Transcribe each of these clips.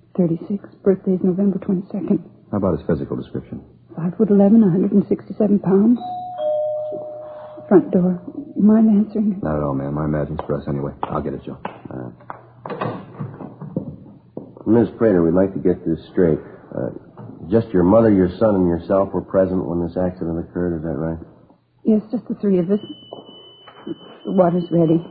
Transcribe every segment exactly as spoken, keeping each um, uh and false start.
thirty-six. Birthday's November twenty-second. How about his physical description? Five foot eleven, one hundred sixty-seven pounds. Front door. Mind answering it? Not at all, ma'am. My imagine's for us anyway. I'll get it, Joe. Uh, Miss Prater, we'd like to get this straight. Uh, just your mother, your son, and yourself were present when this accident occurred, is that right? Yes, just the three of us. The water's ready.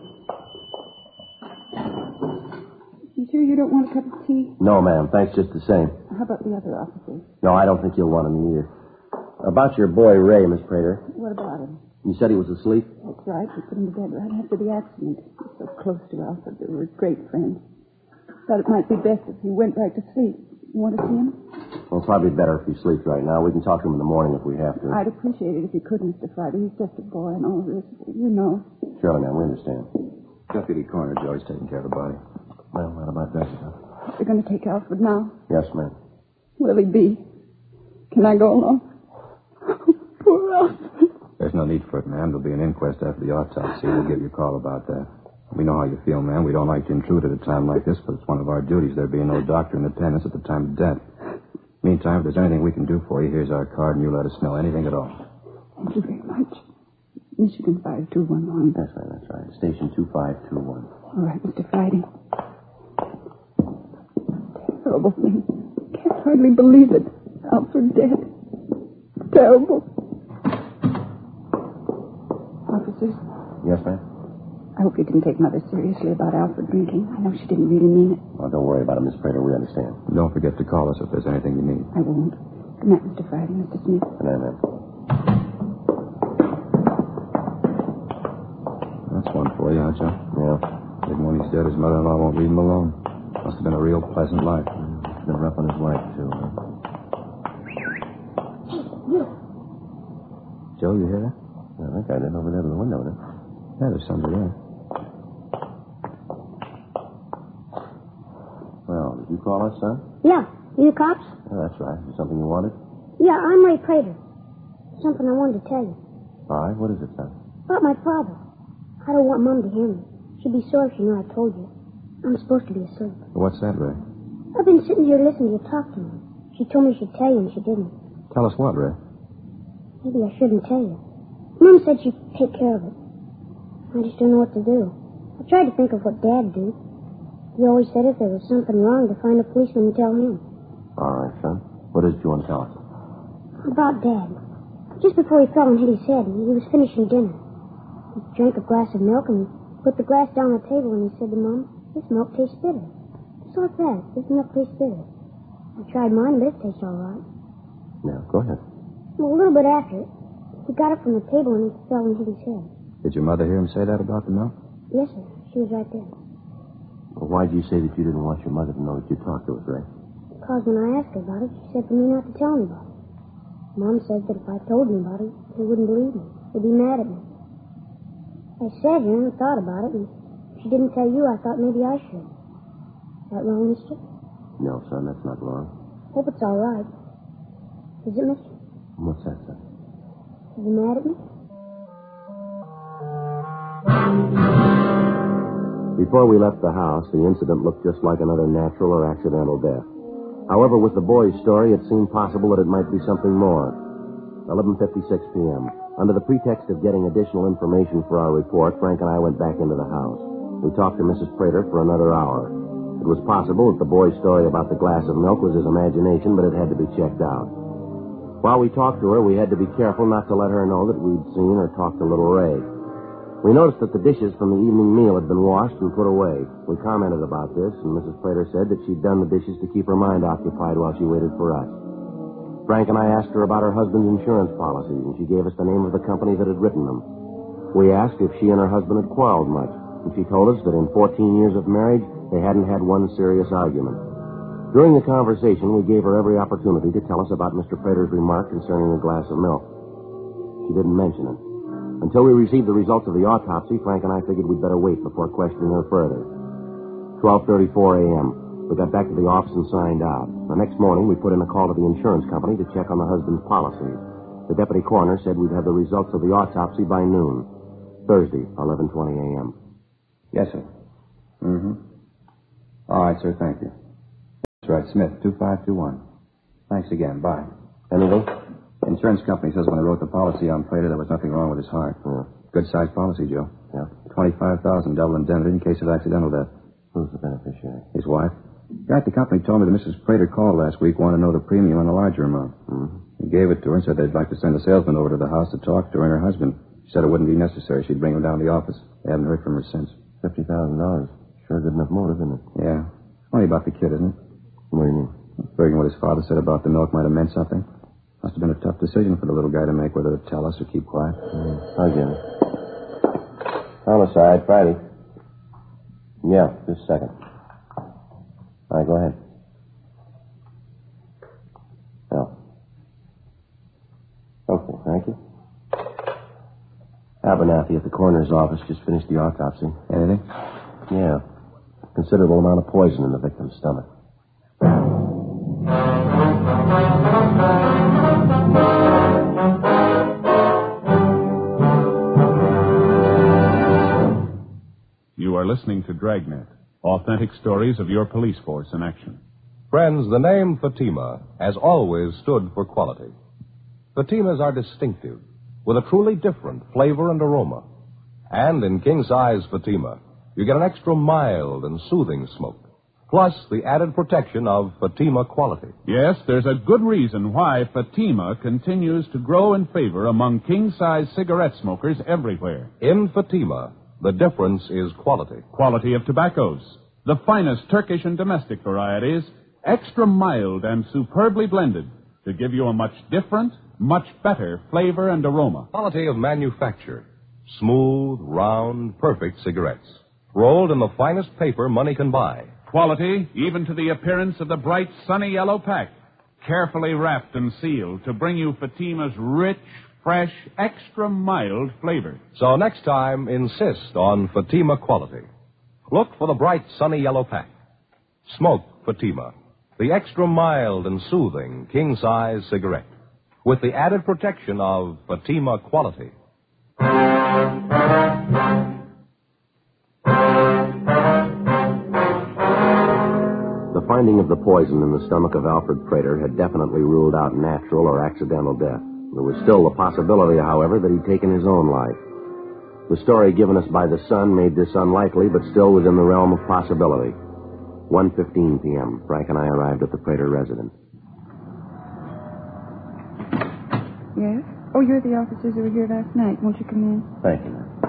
You sure you don't want a cup of tea? No, ma'am. Thanks just the same. How about the other officers? No, I don't think you'll want them either. About your boy, Ray, Miss Prater. What about him? You said he was asleep? That's right. We put him to bed right after the accident. He was so close to Alfred. They were great friends. Thought it might be best if he went right to sleep. You want to see him? Well, probably better if he sleeps right now. We can talk to him in the morning if we have to. I'd appreciate it if you could, Mister Friday. He's just a boy and all this. You know. Surely, ma'am. We understand. Deputy Coroner Joey's taking care of the body. Well, what about Jessica? You're going to take Alfred now? Yes, ma'am. Will he be? Can I go along? Poor Alfred. There's no need for it, ma'am. There'll be an inquest after the autopsy. We'll give you a call about that. We know how you feel, ma'am. We don't like to intrude at a time like this, but it's one of our duties, there being no doctor in attendance at the time of death. Meantime, if there's anything we can do for you, here's our card, and you let us know. Anything at all. Thank you very much. Michigan five two one one. That's right, that's right. Station two five two one. All right, Mister Friday. Terrible thing. Can't hardly believe it. Alfred dead. Terrible. Officers? Yes, ma'am? I hope you didn't take Mother seriously about Alfred drinking. I know she didn't really mean it. Well, don't worry about it, Miss Prater. We understand. Don't forget to call us if there's anything you need. I won't. Good night, Mister Friday, Mister Smith. Good night, ma'am. That's one for you, huh, Joe? Yeah. Even when he's dead, his mother-in-law won't leave him alone. Must have been a real pleasant life. He's been rough on his wife, too. Huh? Hey, you. Joe, you hear that? Yeah, that guy did over there to the window, didn't he? Yeah, there's somebody there. Well, did you call us, son? Yeah. You the cops? Yeah, that's right. Is there something you wanted? Yeah, I'm Ray Prater. Something I wanted to tell you. All right. What is it, son? About my father. I don't want Mom to hear me. She'd be sorry if she knew I told you. I'm supposed to be asleep. What's that, Ray? I've been sitting here listening to you talk to me. She told me she'd tell you, and she didn't. Tell us what, Ray? Maybe I shouldn't tell you. Mom said she'd take care of it. I just don't know what to do. I tried to think of what Dad did. He always said if there was something wrong to find a policeman and tell him. All right, son. What is it you want to tell us? About Dad. Just before he fell and hit his head, he was finishing dinner. He drank a glass of milk and put the glass down on the table and he said to Mom, "This milk tastes bitter." Just like that. This milk tastes bitter. I tried mine, but it tastes all right. Yeah, go ahead. Well, a little bit after it, he got up from the table and he fell and hit his head. Did your mother hear him say that about the milk? Yes, sir. She was right there. Well, why did you say that you didn't want your mother to know that you talked to us, Ray? Because when I asked her about it, she said for me not to tell anybody. Mom said that if I told anybody, he wouldn't believe me. He'd be mad at me. I sat here and thought about it, and if she didn't tell you, I thought maybe I should. Is that wrong, mister? No, son, that's not wrong. Hope it's all right. Is it, mister? What's that, son? Is he mad at me? Before we left the house, the incident looked just like another natural or accidental death. However, with the boy's story, it seemed possible that it might be something more. eleven fifty-six p.m. Under the pretext of getting additional information for our report, Frank and I went back into the house. We talked to Missus Prater for another hour. It was possible that the boy's story about the glass of milk was his imagination, but it had to be checked out. While we talked to her, we had to be careful not to let her know that we'd seen or talked to little Ray. We noticed that the dishes from the evening meal had been washed and put away. We commented about this, and Missus Prater said that she'd done the dishes to keep her mind occupied while she waited for us. Frank and I asked her about her husband's insurance policies, and she gave us the name of the company that had written them. We asked if she and her husband had quarreled much, and she told us that in fourteen years of marriage, they hadn't had one serious argument. During the conversation, we gave her every opportunity to tell us about Mister Prater's remark concerning the glass of milk. She didn't mention it. Until we received the results of the autopsy, Frank and I figured we'd better wait before questioning her further. twelve thirty-four a.m. We got back to the office and signed out. The next morning, we put in a call to the insurance company to check on the husband's policies. The deputy coroner said we'd have the results of the autopsy by noon. Thursday, eleven twenty a.m. Yes, sir. Mm-hmm. All right, sir, thank you. That's right. right, Smith, two five two one. Thanks again. Bye. Anything? Insurance company says when they wrote the policy on Prater, there was nothing wrong with his heart. Yeah. Good-sized policy, Joe. Yeah. twenty-five thousand dollars double indemnity in case of accidental death. Who's the beneficiary? His wife. The guy at the company told me that Missus Prater called last week, wanted to know the premium on a larger amount. Mm-hmm. He gave it to her and said they'd like to send a salesman over to the house to talk to her and her husband. She said it wouldn't be necessary. She'd bring him down to the office. They haven't heard from her since. fifty thousand dollars. Sure good enough motive, isn't it? Yeah. Funny about the kid, isn't it? What do you mean? Figuring what his father said about the milk might have meant something. Must have been a tough decision for the little guy to make, whether to tell us or keep quiet. Mm, I get it. Homicide, Friday. Yeah, just a second. All right, go ahead. No. Okay, thank you. Abernathy at the coroner's office just finished the autopsy. Anything? Yeah. Considerable amount of poison in the victim's stomach. You are listening to Dragnet, authentic stories of your police force in action. Friends, the name Fatima has always stood for quality. Fatimas are distinctive, with a truly different flavor and aroma. And in king-size Fatima, you get an extra mild and soothing smoke, plus the added protection of Fatima quality. Yes, there's a good reason why Fatima continues to grow in favor among king-size cigarette smokers everywhere. In Fatima, the difference is quality. Quality of tobaccos, the finest Turkish and domestic varieties, extra mild and superbly blended to give you a much different, much better flavor and aroma. Quality of manufacture. Smooth, round, perfect cigarettes. Rolled in the finest paper money can buy. Quality, even to the appearance of the bright, sunny yellow pack. Carefully wrapped and sealed to bring you Fatima's rich, fresh, extra mild flavor. So next time, insist on Fatima quality. Look for the bright, sunny yellow pack. Smoke Fatima, the extra mild and soothing king-size cigarette, with the added protection of Fatima quality. The finding of the poison in the stomach of Alfred Prater had definitely ruled out natural or accidental death. There was still the possibility, however, that he'd taken his own life. The story given us by the Sun made this unlikely, but still within the realm of possibility. one fifteen p.m., Frank and I arrived at the Prater residence. Yes? Oh, you're the officers who were here last night. Won't you come in? Thank you, ma'am.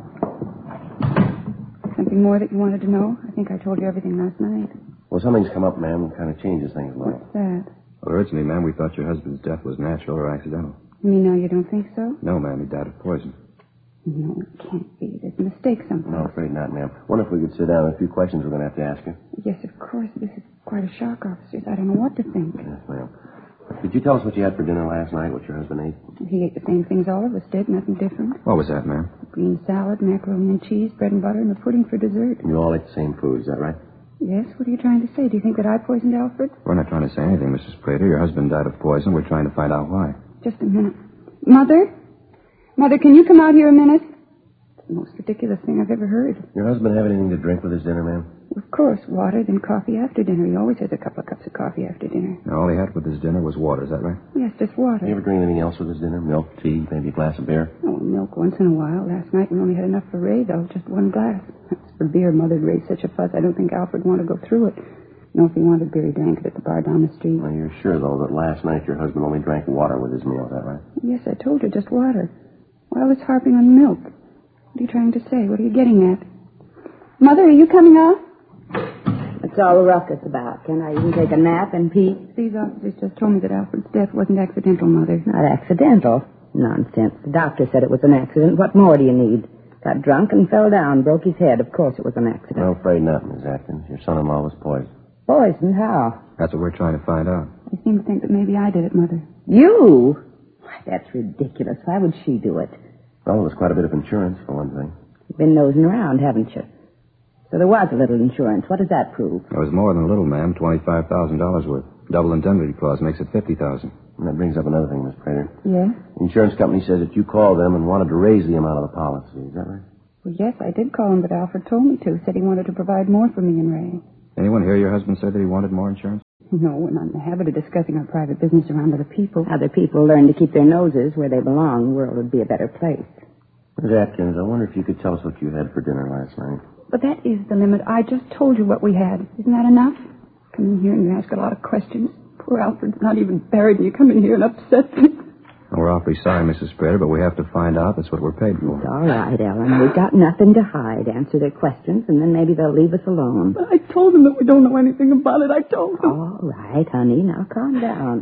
Something more that you wanted to know? I think I told you everything last night. Well, something's come up, ma'am, that kind of changes things a little. What's that? Well, originally, ma'am, we thought your husband's death was natural or accidental. You mean now you don't think so? No, ma'am, he died of poison. No, it can't be. There's a mistake someplace. No, afraid not, ma'am. Wonder if we could sit down. A few questions we're going to have to ask you. Yes, of course. This is quite a shock, officers. I don't know what to think. Yes, ma'am. Did you tell us what you had for dinner last night, what your husband ate? He ate the same things all of us did, nothing different. What was that, ma'am? Green salad, macaroni and cheese, bread and butter, and a pudding for dessert. You all ate the same food, is that right? Yes, what are you trying to say? Do you think that I poisoned Alfred? We're not trying to say anything, Missus Prater. Your husband died of poison. We're trying to find out why. Just a minute. Mother? Mother, can you come out here a minute? It's the most ridiculous thing I've ever heard. Your husband have anything to drink with his dinner, ma'am? Of course, water, then coffee after dinner. He always has a couple of cups of coffee after dinner. Now, all he had with his dinner was water. Is that right? Yes, just water. You ever drink anything else with his dinner? Milk, tea, maybe a glass of beer? Oh, milk once in a while. Last night we only had enough for Ray, though. Just one glass. As for beer, Mother'd raised such a fuss, I don't think Alfred wanted to go through it. No, if he wanted beer, he drank it at the bar down the street. Well, you're sure, though, that last night your husband only drank water with his meal, is that right? Yes, I told you, just water. Why all this harping on milk? What are you trying to say? What are you getting at? Mother, are you coming out? That's all the ruckus about. Can I even take a nap in peace? These officers just told me that Alfred's death wasn't accidental, Mother. Not accidental? Nonsense. The doctor said it was an accident. What more do you need? Got drunk and fell down, broke his head. Of course it was an accident. I'm afraid not, Miss Atkins. Your son-in-law was poisoned. Poisoned? How? That's what we're trying to find out. I seem to think that maybe I did it, Mother. You? Why, that's ridiculous. Why would she do it? Well, there was quite a bit of insurance, for one thing. You've been nosing around, haven't you? So there was a little insurance. What does that prove? It was more than a little, ma'am. twenty-five thousand dollars worth. Double indemnity clause makes it fifty thousand dollars. And that brings up another thing, Miss Prater. Yes? The insurance company says that you called them and wanted to raise the amount of the policy. Is that right? Well, yes, I did call him, but Alfred told me to. Said he wanted to provide more for me and Ray. Anyone hear your husband say that he wanted more insurance? No, we're not in the habit of discussing our private business around other people. Other people learn to keep their noses where they belong. The world would be a better place. Miss Atkins, I wonder if you could tell us what you had for dinner last night. But that is the limit. I just told you what we had. Isn't that enough? Come in here and you ask a lot of questions. Poor Alfred's not even buried, and you come in here and upset me. Well, we're awfully sorry, Missus Prater, but we have to find out. That's what we're paid for. It's all right, Ellen. We've got nothing to hide. Answer their questions, and then maybe they'll leave us alone. But I told them that we don't know anything about it. I told them. All right, honey. Now calm down.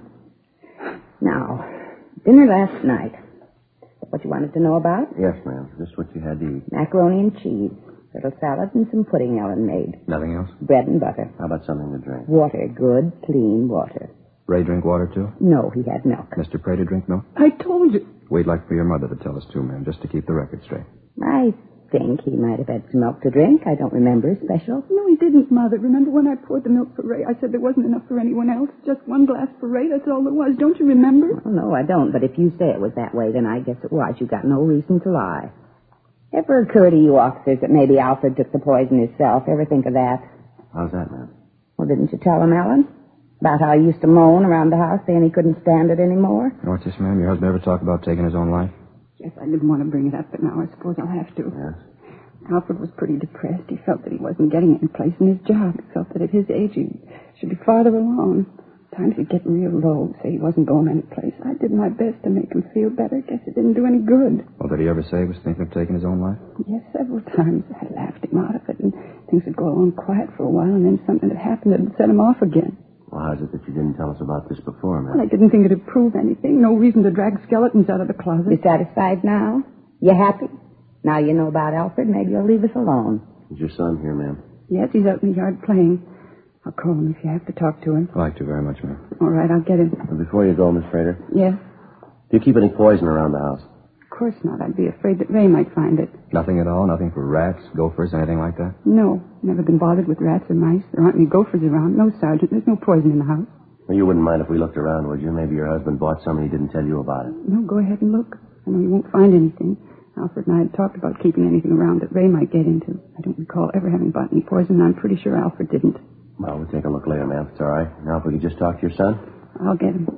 Now, dinner last night. What you wanted to know about? Yes, ma'am. Just what you had to eat. Macaroni and cheese. Little salad and some pudding Ellen made. Nothing else? Bread and butter. How about something to drink? Water. Good, clean water. Ray drink water, too? No, he had milk. Mister Prater drink milk? I told you. We'd like for your mother to tell us, too, ma'am, just to keep the record straight. I think he might have had some milk to drink. I don't remember special. No, he didn't, Mother. Remember when I poured the milk for Ray? I said there wasn't enough for anyone else. Just one glass for Ray. That's all there was. Don't you remember? Oh, no, I don't. But if you say it was that way, then I guess it was. You got no reason to lie. Ever occur to you officers that maybe Alfred took the poison himself? Ever think of that? How's that, ma'am? Well, didn't you tell him, Ellen? About how he used to moan around the house saying he couldn't stand it anymore? You know what's this, ma'am? Your husband ever talk about taking his own life? Yes, I didn't want to bring it up, but now I suppose I'll have to. Yes. Alfred was pretty depressed. He felt that he wasn't getting any place in his job. He felt that at his age he should be farther along. Times he'd get real low, say he wasn't going any place. I did my best to make him feel better. Guess it didn't do any good. Well, did he ever say he was thinking of taking his own life? Yes, several times. I laughed him out of it, and things would go on quiet for a while, and then something would happen that would set him off again. Well, how is it that you didn't tell us about this before, ma'am? Well, I didn't think it'd prove anything. No reason to drag skeletons out of the closet. You satisfied now? You happy? Now you know about Alfred, maybe you'll leave us alone. Is your son here, ma'am? Yes, he's out in the yard playing. I'll call him if you have to talk to him. I'd like to very much, ma'am. All right, I'll get him. And before you go, Miss Prater, Yes? do you keep any poison around the house? Of course not. I'd be afraid that Ray might find it. Nothing at all? Nothing for rats, gophers, anything like that? No, never been bothered with rats or mice. There aren't any gophers around. No, Sergeant. There's no poison in the house. Well, you wouldn't mind if we looked around, would you? Maybe your husband bought some and he didn't tell you about it. No, go ahead and look. I know you won't find anything. Alfred and I had talked about keeping anything around that Ray might get into. I don't recall ever having bought any poison, and I'm pretty sure Alfred didn't. Well, we'll take a look later, ma'am. It's all right. Now, if we could just talk to your son. I'll get him.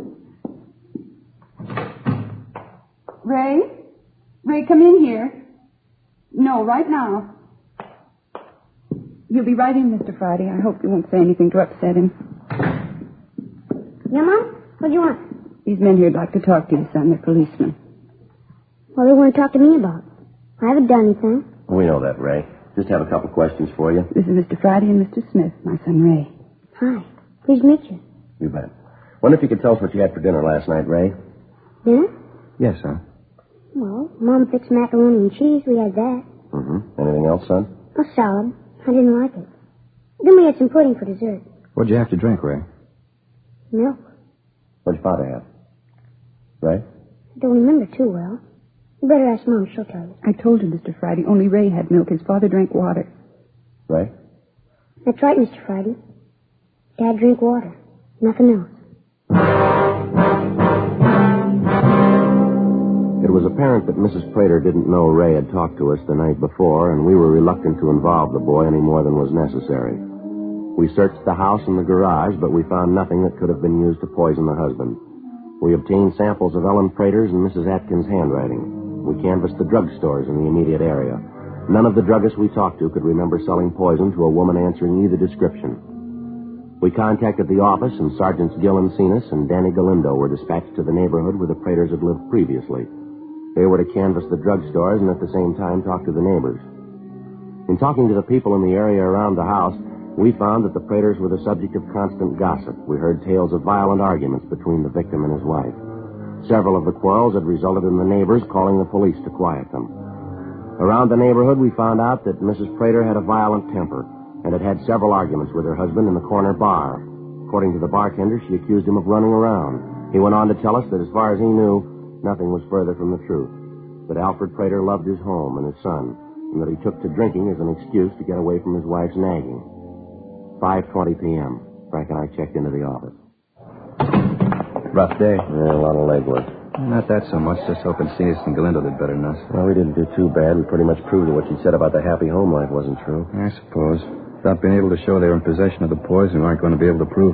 Ray? Ray, come in here. No, right now. He'll be right in, Mister Friday. I hope you won't say anything to upset him. Yeah, Mom? What do you want? These men here'd like to talk to you, son. They're policemen. What do they want to talk to me about? I haven't done anything. We know that, Ray. Just have a couple questions for you. This is Mister Friday and Mister Smith, my son Ray. Hi. Pleased to meet you. You bet. Wonder if you could tell us what you had for dinner last night, Ray? Dinner? Yes, son. Well, Mom fixed macaroni and cheese. We had that. Mm-hmm. Anything else, son? A salad. I didn't like it. Then we had some pudding for dessert. What'd you have to drink, Ray? Milk. What'd your father have? Ray? I don't remember too well. You better ask Mom. She'll tell you. I told you, Mister Friday, only Ray had milk. His father drank water. Ray? That's right, Mister Friday. Dad drank water. Nothing else. It was apparent that Missus Prater didn't know Ray had talked to us the night before, and we were reluctant to involve the boy any more than was necessary. We searched the house and the garage, but we found nothing that could have been used to poison the husband. We obtained samples of Ellen Prater's and Missus Atkins' handwriting. We canvassed the drugstores in the immediate area. None of the druggists we talked to could remember selling poison to a woman answering either description. We contacted the office, and Sergeants Gill and Cenas and Danny Galindo were dispatched to the neighborhood where the Praters had lived previously. They were to canvass the drugstores and at the same time talk to the neighbors. In talking to the people in the area around the house, we found that the Praters were the subject of constant gossip. We heard tales of violent arguments between the victim and his wife. Several of the quarrels had resulted in the neighbors calling the police to quiet them. Around the neighborhood, we found out that Missus Prater had a violent temper and had had several arguments with her husband in the corner bar. According to the bartender, she accused him of running around. He went on to tell us that as far as he knew, nothing was further from the truth. That Alfred Prater loved his home and his son, and that he took to drinking as an excuse to get away from his wife's nagging. five twenty p.m. Frank and I checked into the office. Rough day. Yeah, a lot of legwork. Not that so much. Just hoping Cenas and Galindo did better than us. Well, we didn't do too bad. We pretty much proved that what she said about the happy home life wasn't true. I suppose. Without being able to show they were in possession of the poison, we aren't going to be able to prove